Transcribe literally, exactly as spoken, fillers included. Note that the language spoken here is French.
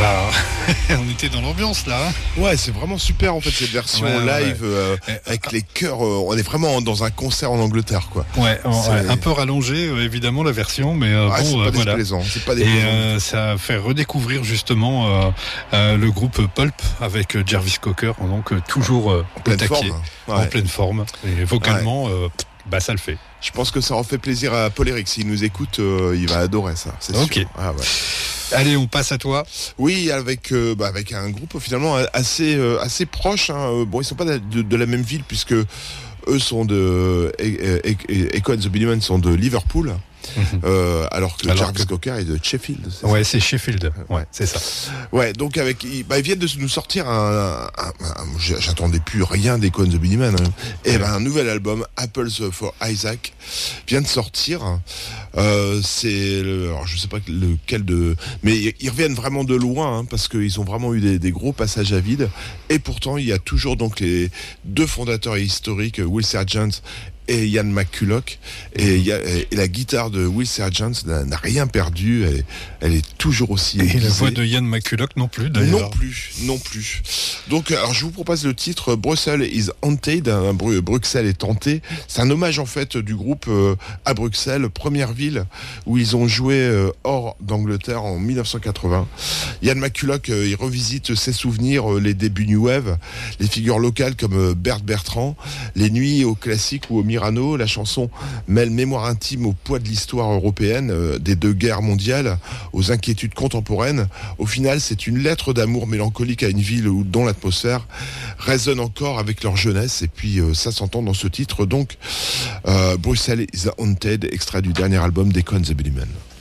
bah, on était dans l'ambiance là. Hein. Ouais, c'est vraiment super en fait cette version ouais, ouais, live ouais. Euh, avec les chœurs. Euh, on est vraiment dans un concert en Angleterre, quoi. Ouais, ouais un peu rallongé euh, évidemment la version, mais euh, ouais, bon, c'est euh, pas voilà. déplaisant. C'est pas Et déplaisant. euh, ça fait redécouvrir justement euh, euh, le groupe Pulp avec Jarvis Cocker, donc euh, toujours euh, en pleine taquet, forme. Ouais. En pleine forme. Et vocalement, ouais. euh, bah ça le fait. Je pense que ça en fait plaisir à Paul Eric. S'il nous écoute, euh, il va adorer ça. C'est ok. Sûr. Ah, ouais. Allez, on passe à toi. Oui, avec euh, bah, avec un groupe finalement assez euh, assez proche. Hein. Bon, ils sont pas de, de, de la même ville puisque eux sont de Echo and the Bunnymen sont de Liverpool. Mm-hmm. Euh, alors que alors Jarvis que... Cocker est de Sheffield. C'est ouais, ça c'est Sheffield. Ouais, c'est ça. Ouais, donc avec, bah, ils viennent de nous sortir un, un, un, un j'attendais plus rien des Echo and the Bunnymen. Hein. Et ben un nouvel album, Apples for Isaac, vient de sortir. Euh, c'est, le, alors je sais pas lequel de, mais ils reviennent vraiment de loin hein, parce qu'ils ont vraiment eu des, des gros passages à vide. Et pourtant, il y a toujours donc les deux fondateurs historiques, Will Sergeant et Ian McCulloch, et, y a, et la guitare de Will Sergeant n'a, n'a rien perdu, elle est, elle est toujours aussi et aiguisée. La voix de Ian McCulloch non plus d'ailleurs. Non plus, non plus. Donc alors je vous propose le titre Brussels is Haunted, hein, Bru- Bruxelles est tentée. C'est un hommage en fait du groupe euh, à Bruxelles, première ville où ils ont joué euh, hors d'Angleterre en dix-neuf cent quatre-vingts. Ian McCulloch euh, il revisite ses souvenirs, euh, les débuts New Wave, les figures locales comme euh, Bert Bertrand, les nuits au classique ou au Myrano. La chanson mêle mémoire intime au poids de l'histoire européenne, euh, des deux guerres mondiales, aux inquiétudes contemporaines. Au final, c'est une lettre d'amour mélancolique à une ville où, dont l'atmosphère résonne encore avec leur jeunesse. Et puis, euh, ça s'entend dans ce titre. Donc, euh, Bruxelles is Haunted, extrait du dernier album des Echo and the Bunnymen.